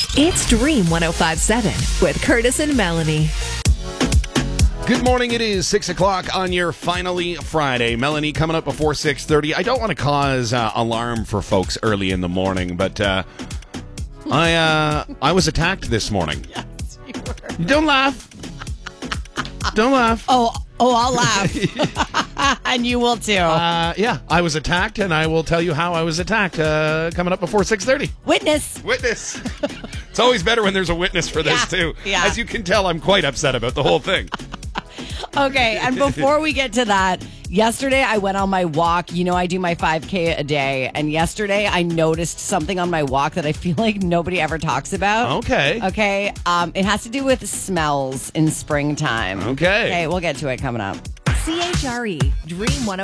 It's Dream 105.7 with Curtis and Melanie. Good morning. It is 6 o'clock on your finally Friday. Melanie, coming up before 6:30. I don't want to cause alarm for folks early in the morning, but I was attacked this morning. Yes, you were. Don't laugh. Don't laugh. Oh, I'll laugh. And you will too. Yeah, I was attacked, and I will tell you how I was attacked coming up before 6:30. Witness. It's always better when there's a witness for this, too. Yeah. As you can tell, I'm quite upset about the whole thing. Okay, and before we get to that, yesterday I went on my walk. You know, I do my 5K a day. And yesterday I noticed something on my walk that I feel like nobody ever talks about. Okay. Okay. It has to do with smells in springtime. Okay. Okay, we'll get to it coming up. CHRE Dream 105.7.